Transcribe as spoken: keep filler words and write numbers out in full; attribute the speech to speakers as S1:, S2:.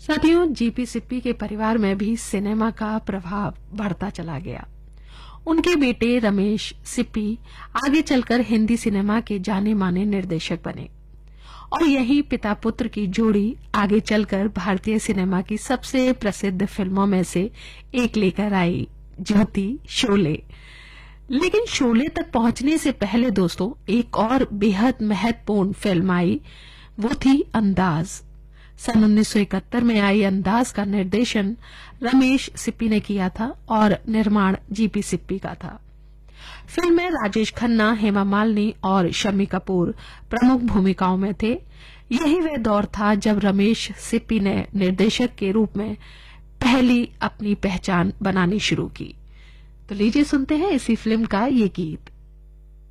S1: साथियों, जीपी सिप्पी के परिवार में भी सिनेमा का प्रभाव बढ़ता चला गया। उनके बेटे रमेश सिप्पी आगे चलकर हिंदी सिनेमा के जाने माने निर्देशक बने और यही पिता पुत्र की जोड़ी आगे चलकर भारतीय सिनेमा की सबसे प्रसिद्ध फिल्मों में से एक लेकर आई, जो थी शोले। लेकिन शोले तक पहुंचने से पहले दोस्तों एक और बेहद महत्वपूर्ण फिल्म आई, वो थी अंदाज। सन उन्नीस सौ इकहत्तर में आई अंदाज का निर्देशन रमेश सिप्पी ने किया था और निर्माण जीपी सिप्पी का था। फिल्म में राजेश खन्ना, हेमा मालिनी और शम्मी कपूर प्रमुख भूमिकाओं में थे। यही वह दौर था जब रमेश सिप्पी ने निर्देशक के रूप में पहली अपनी पहचान बनानी शुरू की। तो लीजिए सुनते हैं इसी फिल्म का ये गीत।